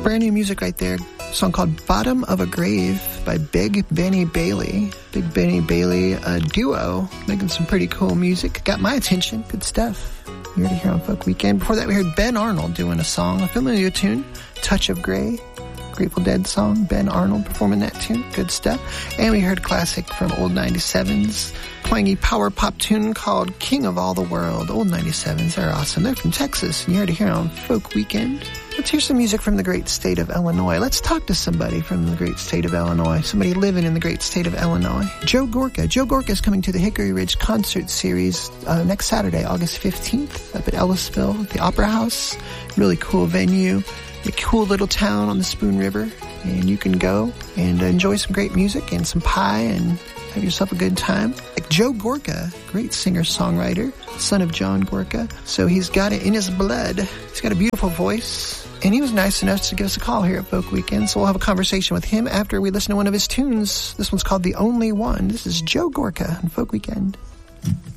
Brand new music right there. A song called Bottom of a Grave by Big Benny Bailey. Big Benny Bailey, a duo, making some pretty cool music. Got my attention. Good stuff. You heard it here on Folk Weekend. Before that, we heard Ben Arnold doing a song, a familiar tune, Touch of Grey. Grateful Dead song. Ben Arnold performing that tune. Good stuff. And we heard classic from Old 97s. Twangy power pop tune called King of All the World. Old 97s, they're awesome. They're from Texas. And you heard it here on Folk Weekend. Let's hear some music from the great state of Illinois. Let's talk to somebody from the great state of Illinois. Somebody living in the great state of Illinois. Joe Gorka. Joe Gorka is coming to the Hickory Ridge Concert Series next Saturday, August 15th, up at Ellisville at the Opera House. Really cool venue. A cool little town on the Spoon River. And you can go and enjoy some great music and some pie and have yourself a good time. Like Joe Gorka, great singer-songwriter, son of John Gorka. So he's got it in his blood. He's got a beautiful voice. And he was nice enough to give us a call here at Folk Weekend. So we'll have a conversation with him after we listen to one of his tunes. This one's called The Only One. This is Joe Gorka on Folk Weekend.